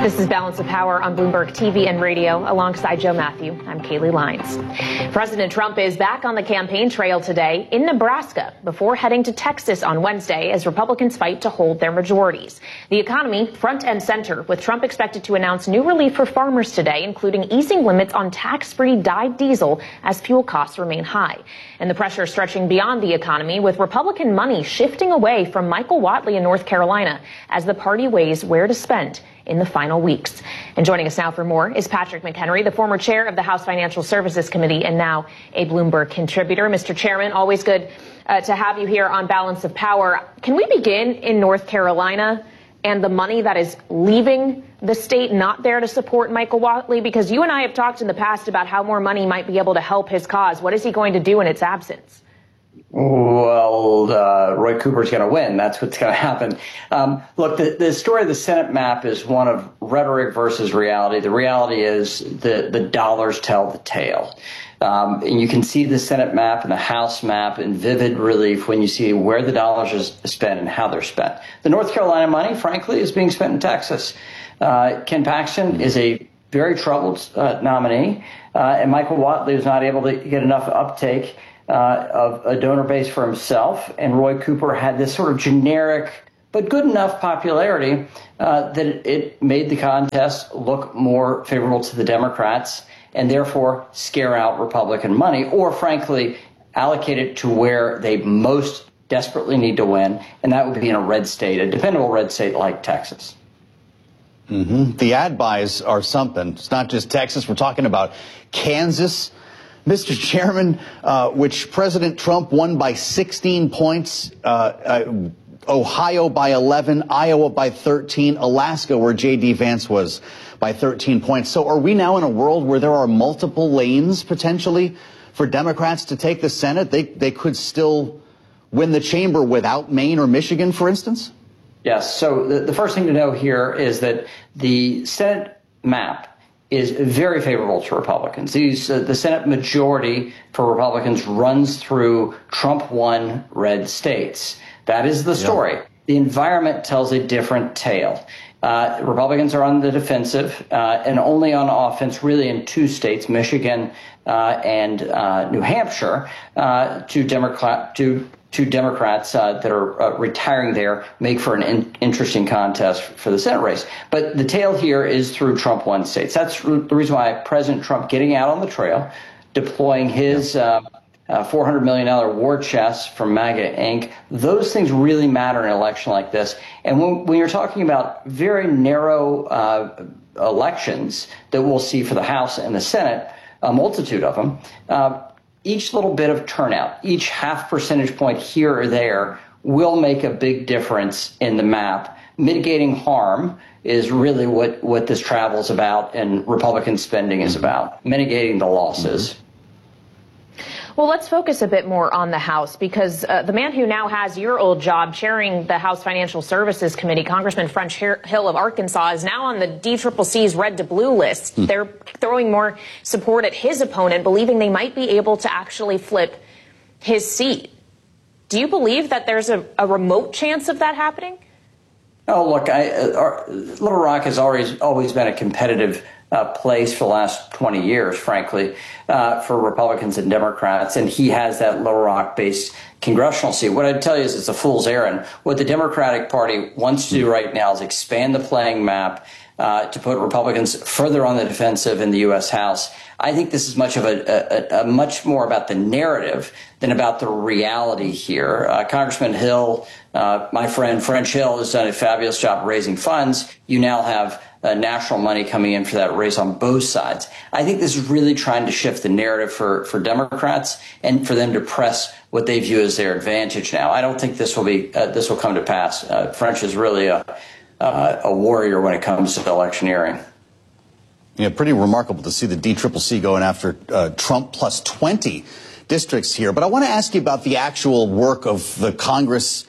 This is Balance of Power on Bloomberg TV and radio. Alongside Joe Matthew, I'm Kaylee Lyons. President Trump is back on the campaign trail today in Nebraska before heading to Texas on Wednesday as Republicans fight to hold their majorities. The economy front and center, with Trump expected to announce new relief for farmers today, including easing limits on tax-free dyed diesel as fuel costs remain high. And the pressure stretching beyond the economy, with Republican money shifting away from Michael Whatley in North Carolina as the party weighs where to spend in the final weeks. And joining us now for more is Patrick McHenry, the former chair of the House Financial Services Committee and now a Bloomberg contributor. Mr. Chairman, always good to have you here on Balance of Power. Can we begin in North Carolina and the money that is leaving the state, not there to support Michael Whatley? Because you and I have talked in the past about how more money might be able to help his cause. What is he going to do in its absence? Well, Roy Cooper's going to win. That's what's going to happen. Look, the story of the Senate map is one of rhetoric versus reality. The reality is the dollars tell the tale. And you can see the Senate map and the House map in vivid relief when you see where the dollars are spent and how they're spent. The North Carolina money, frankly, is being spent in Texas. Ken Paxton is a very troubled nominee, and Michael Whatley was not able to get enough uptake of a donor base for himself, and Roy Cooper had this sort of generic but good enough popularity that it made the contest look more favorable to the Democrats and therefore scare out Republican money, or frankly allocate it to where they most desperately need to win, and that would be in a red state, a dependable red state like Texas. The ad buys are something. It's not just Texas. We're talking about Kansas, Mr. Chairman, which President Trump won by 16 points, Ohio by 11, Iowa by 13, Alaska, where J.D. Vance was, by 13 points. So are we now in a world where there are multiple lanes potentially for Democrats to take the Senate? They could still win the chamber without Maine or Michigan, for instance? Yes. So the first thing to know here is that the Senate map is very favorable to Republicans. The Senate majority for Republicans runs through Trump-won red states. That is the story. Yeah. The environment tells a different tale. Republicans are on the defensive and only on offense really in two states, Michigan and New Hampshire, two Democrats that are retiring there make for an interesting contest for the Senate race. But the tale here is through Trump-won states. That's the reason why President Trump getting out on the trail, deploying his $400 million war chest from MAGA Inc., those things really matter in an election like this. And when you're talking about very narrow elections that we'll see for the House and the Senate, a multitude of them, each little bit of turnout, each half percentage point here or there will make a big difference in the map. Mitigating harm is really what this travel is about and Republican spending is about, mitigating the losses. Well, let's focus a bit more on the House, because the man who now has your old job chairing the House Financial Services Committee, Congressman French Hill of Arkansas, is now on the DCCC's red to blue list. They're throwing more support at his opponent, believing they might be able to actually flip his seat. Do you believe that there's a remote chance of that happening? Oh, look, Little Rock has always been a competitive place for the last 20 years, frankly, for Republicans and Democrats. And he has that Little Rock-based congressional seat. What I'd tell you is it's a fool's errand. What the Democratic Party wants to do right now is expand the playing map to put Republicans further on the defensive in the U.S. House. I think this is much more about the narrative than about the reality here. Congressman Hill, my friend French Hill, has done a fabulous job raising funds. You now have national money coming in for that race on both sides. I think this is really trying to shift the narrative for Democrats and for them to press what they view as their advantage now. I don't think this will come to pass. French is really a warrior when it comes to electioneering. Yeah, pretty remarkable to see the DCCC going after Trump plus 20 districts here. But I want to ask you about the actual work of the Congress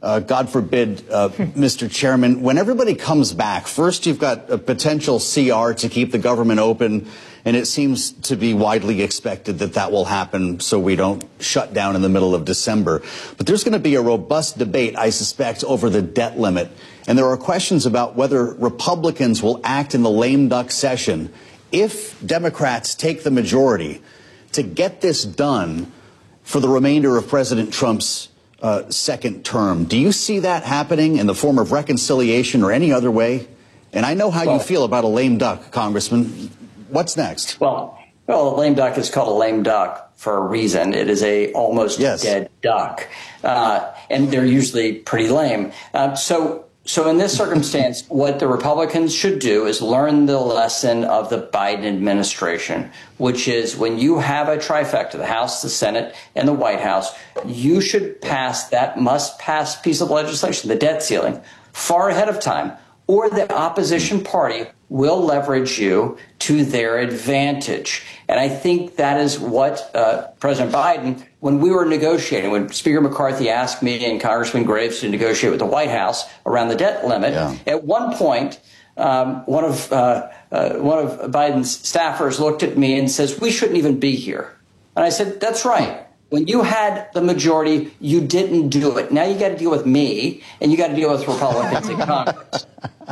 God forbid, Mr. Chairman, when everybody comes back, first you've got a potential CR to keep the government open, and it seems to be widely expected that that will happen so we don't shut down in the middle of December. But there's going to be a robust debate, I suspect, over the debt limit. And there are questions about whether Republicans will act in the lame duck session if Democrats take the majority to get this done for the remainder of President Trump's second term. Do you see that happening in the form of reconciliation or any other way? And I know how you feel about a lame duck, Congressman. What's next? Well, a lame duck is called a lame duck for a reason. It is a almost dead duck, and they're usually pretty lame. So in this circumstance, what the Republicans should do is learn the lesson of the Biden administration, which is when you have a trifecta, the House, the Senate, and the White House, you should pass that must-pass piece of legislation, the debt ceiling, far ahead of time, or the opposition party will leverage you to their advantage. And I think that is what President Biden, when we were negotiating, when Speaker McCarthy asked me and Congressman Graves to negotiate with the White House around the debt limit, at one point, one of Biden's staffers looked at me and says, "We shouldn't even be here." And I said, "That's right. When you had the majority, you didn't do it. Now you got to deal with me, and you got to deal with Republicans in Congress."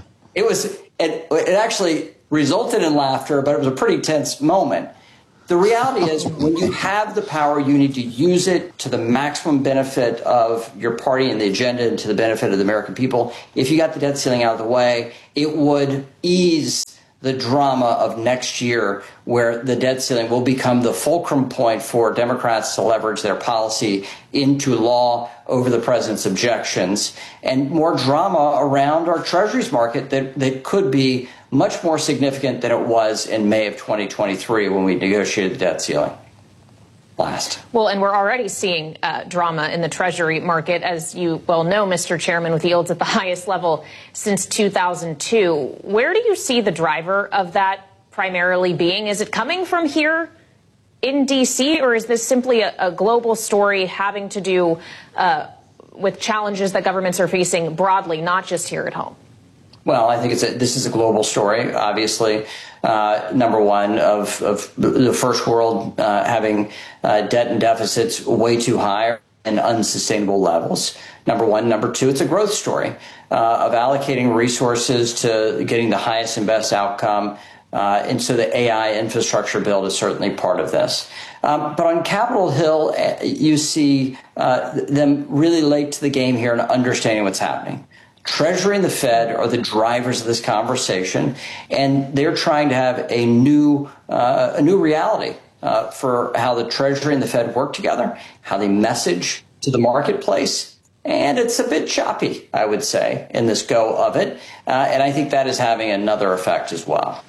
It actually resulted in laughter, but it was a pretty tense moment. The reality is, when you have the power, you need to use it to the maximum benefit of your party and the agenda and to the benefit of the American people. If you got the debt ceiling out of the way, it would ease the drama of next year, where the debt ceiling will become the fulcrum point for Democrats to leverage their policy into law over the president's objections, and more drama around our treasuries market that could be much more significant than it was in May of 2023 when we negotiated the debt ceiling last. Well, and we're already seeing drama in the Treasury market, as you well know, Mr. Chairman, with yields at the highest level since 2002. Where do you see the driver of that primarily being? Is it coming from here in D.C., or is this simply a global story having to do with challenges that governments are facing broadly, not just here at home? Well, I think this is a global story, obviously. Number one, of the first world having debt and deficits way too high and unsustainable levels. Number one. Number two, it's a growth story of allocating resources to getting the highest and best outcome. And so the AI infrastructure bill is certainly part of this. But on Capitol Hill, you see them really late to the game here in understanding what's happening. Treasury and the Fed are the drivers of this conversation, and they're trying to have a new reality for how the Treasury and the Fed work together, how they message to the marketplace. And it's a bit choppy, I would say, in this go of it. And I think that is having another effect as well.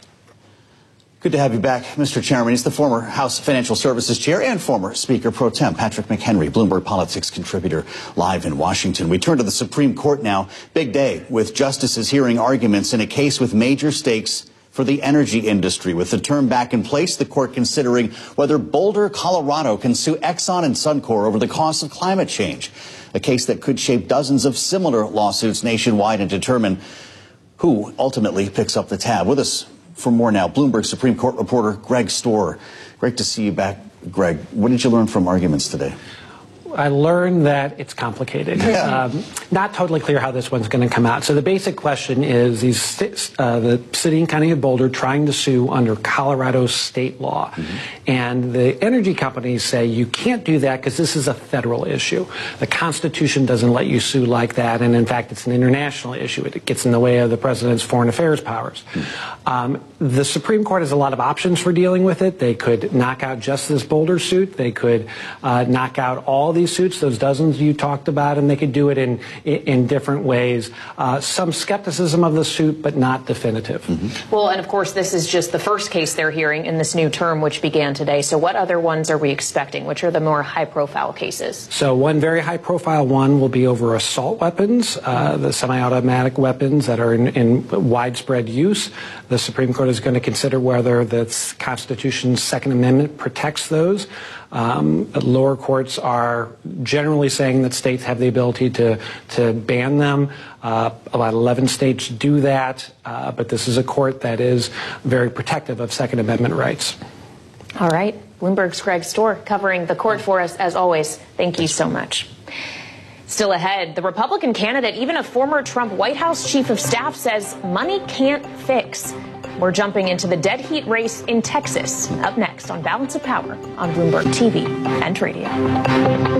Good to have you back, Mr. Chairman. He's the former House Financial Services Chair and former Speaker Pro Tem, Patrick McHenry, Bloomberg Politics contributor, live in Washington. We turn to the Supreme Court now. Big day with justices hearing arguments in a case with major stakes for the energy industry. With the term back in place, the court considering whether Boulder, Colorado can sue Exxon and Suncor over the cost of climate change, a case that could shape dozens of similar lawsuits nationwide and determine who ultimately picks up the tab. With us for more now, Bloomberg Supreme Court reporter Greg Stohr. Great to see you back, Greg. What did you learn from arguments today? I learned that it's complicated. Not totally clear how this one's going to come out. So the basic question is the city and county of Boulder trying to sue under Colorado state law. And the energy companies say you can't do that because this is a federal issue. The Constitution doesn't let you sue like that. And in fact, it's an international issue. It gets in the way of the president's foreign affairs powers. The Supreme Court has a lot of options for dealing with it. They could knock out just this Boulder suit. They could knock out all these suits, those dozens you talked about, and they could do it in different ways. Some skepticism of the suit, but not definitive. Well, and of course, this is just the first case they're hearing in this new term, which began today. So what other ones are we expecting? Which are the more high-profile cases? So one very high-profile one will be over assault weapons, the semi-automatic weapons that are in widespread use. The Supreme Court is going to consider whether the Constitution's Second Amendment protects those. Lower courts are generally saying that states have the ability to ban them. About 11 states do that, but this is a court that is very protective of Second Amendment rights. All right. Bloomberg's Greg Stohr covering the court for us, as always. Thank you so much. Still ahead, the Republican candidate, even a former Trump White House chief of staff, says money can't fix. We're jumping into the dead heat race in Texas. Up next on Balance of Power on Bloomberg TV and Radio.